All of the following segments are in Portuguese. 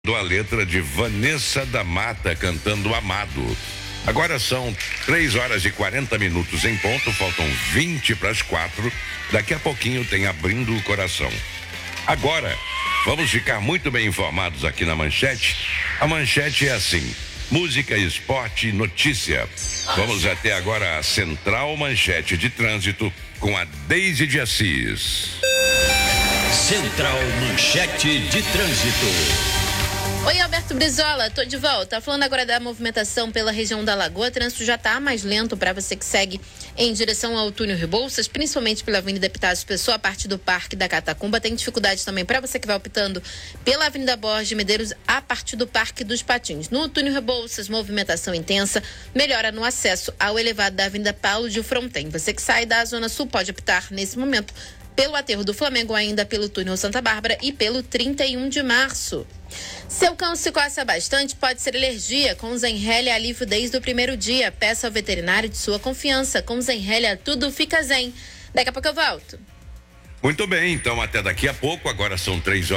A letra de Vanessa da Mata cantando Amado. Agora são 3h40 em ponto, faltam 20 para as 4. Daqui a pouquinho tem Abrindo o Coração. Agora, vamos ficar muito bem informados aqui na Manchete. A manchete é assim: música, esporte e notícia. Vamos até agora a Central Manchete de Trânsito com a Deise de Assis. Central Manchete de Trânsito. Oi, Alberto Brizola, tô de volta. Falando agora da movimentação pela região da Lagoa, o trânsito já tá mais lento para você que segue em direção ao túnel Rebouças, principalmente pela Avenida Epitácio Pessoa, a partir do Parque da Catacumba. Tem dificuldade também para você que vai optando pela Avenida Borges Medeiros, a partir do Parque dos Patins. No túnel Rebouças, movimentação intensa, melhora no acesso ao elevado da Avenida Paulo de Fronten. Você que sai da Zona Sul pode optar nesse momento pelo Aterro do Flamengo, ainda pelo túnel Santa Bárbara e pelo 31 de março. Seu cão se coça bastante, pode ser alergia. Com Zenrelia, alívio desde o primeiro dia. Peça ao veterinário de sua confiança. Com Zenrelia, tudo fica zen. Daqui a pouco eu volto. Muito bem, então até daqui a pouco. Agora são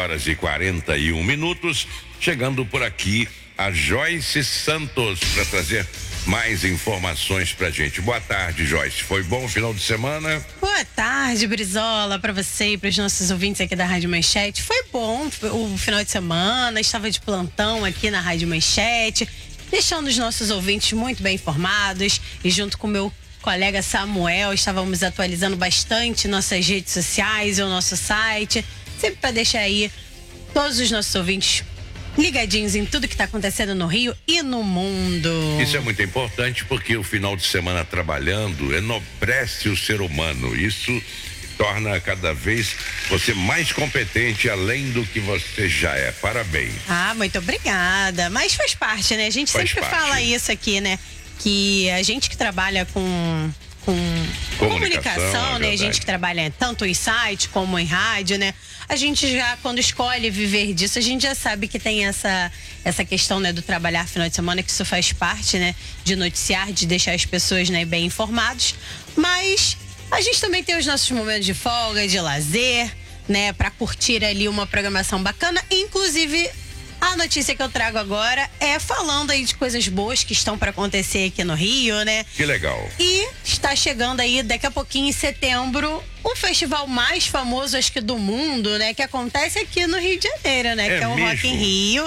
3h41. Chegando por aqui a Joyce Santos para trazer mais informações pra gente. Boa tarde, Joyce. Foi bom o final de semana? Boa tarde, Brizola, para você e para os nossos ouvintes aqui da Rádio Manchete. Foi bom o final de semana, estava de plantão aqui na Rádio Manchete, deixando os nossos ouvintes muito bem informados, e junto com o meu colega Samuel, estávamos atualizando bastante nossas redes sociais e o nosso site, sempre para deixar aí todos os nossos ouvintes ligadinhos em tudo que está acontecendo no Rio e no mundo. Isso é muito importante porque o final de semana trabalhando enobrece o ser humano. Isso torna cada vez você mais competente além do que você já é. Parabéns. Ah, muito obrigada. Mas faz parte, né? A gente sempre fala isso aqui, né? Que a gente que trabalha com comunicação, né? A gente que trabalha tanto em site como em rádio, né? A gente já, quando escolhe viver disso, a gente já sabe que tem essa questão, né, do trabalhar final de semana, que isso faz parte, né, de noticiar, de deixar as pessoas, né, bem informados. Mas a gente também tem os nossos momentos de folga, de lazer, né, para curtir ali uma programação bacana. Inclusive, a notícia que eu trago agora é falando aí de coisas boas que estão para acontecer aqui no Rio, né? Que legal. E está chegando aí daqui a pouquinho, em setembro, o festival mais famoso, acho que do mundo, né? Que acontece aqui no Rio de Janeiro, né? Que é o mesmo? Rock in Rio.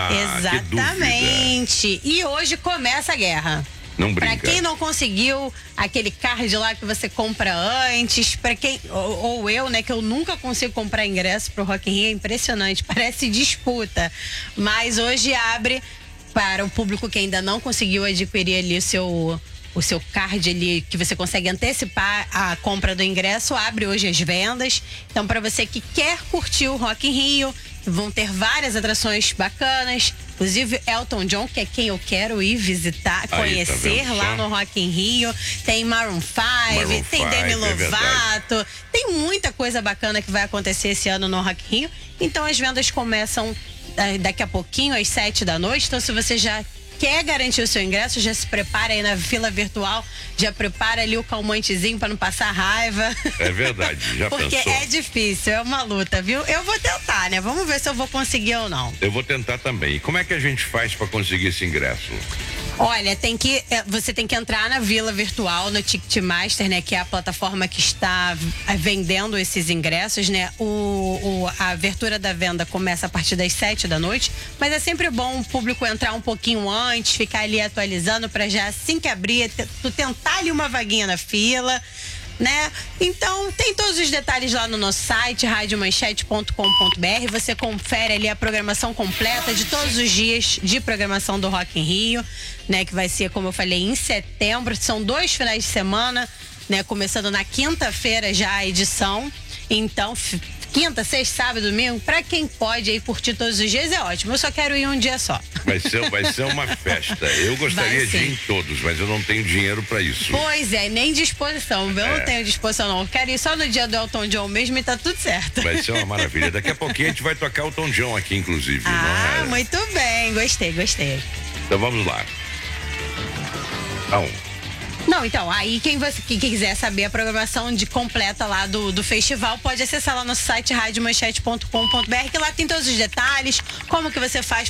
Exatamente. E hoje começa a guerra. Não brinca. Pra quem não conseguiu aquele card lá que você compra antes, pra quem, ou eu, né, que eu nunca consigo comprar ingresso pro Rock in Rio, é impressionante, parece disputa. Mas hoje abre para o público que ainda não conseguiu adquirir ali o seu card ali, que você consegue antecipar a compra do ingresso, abre hoje as vendas. Então, para você que quer curtir o Rock in Rio, vão ter várias atrações bacanas. Inclusive Elton John, que é quem eu quero ir visitar, conhecer lá no Rock in Rio. Tem Maroon 5, tem Demi Lovato. Tem muita coisa bacana que vai acontecer esse ano no Rock in Rio. Então as vendas começam daqui a pouquinho, às 7 da noite. Então, se você já quer garantir o seu ingresso, já se prepara aí na fila virtual, já prepara ali o calmantezinho para não passar raiva. É verdade, já porque pensou? É difícil, é uma luta, viu? Eu vou tentar, né? Vamos ver se eu vou conseguir ou não. Eu vou tentar também. E como é que a gente faz para conseguir esse ingresso? Olha, você tem que entrar na Vila Virtual, no Ticketmaster, né? Que é a plataforma que está vendendo esses ingressos, né? A abertura da venda começa a partir das 7 da noite, mas é sempre bom o público entrar um pouquinho antes, ficar ali atualizando para já assim que abrir, tentar ali uma vaguinha na fila, né? Então, tem todos os detalhes lá no nosso site, radiomanchete.com.br. Você confere ali a programação completa de todos os dias de programação do Rock in Rio, né? Que vai ser, como eu falei, em setembro. São 2 finais de semana, né? Começando na quinta-feira já a edição. Então, quinta, sexta, sábado, domingo, pra quem pode aí curtir todos os dias, é ótimo. Eu só quero ir um dia só. Vai ser uma festa. Eu gostaria de ir em todos, mas eu não tenho dinheiro pra isso. Pois é, nem disposição. Eu não tenho disposição, não. Eu quero ir só no dia do Elton John mesmo e tá tudo certo. Vai ser uma maravilha. Daqui a pouquinho a gente vai tocar o Elton John aqui, inclusive. Ah, muito bem. Gostei. Então vamos lá. Não, então, aí quem quiser saber a programação completa lá do festival, pode acessar lá no site radiomanchete.com.br, que lá tem todos os detalhes, como que você faz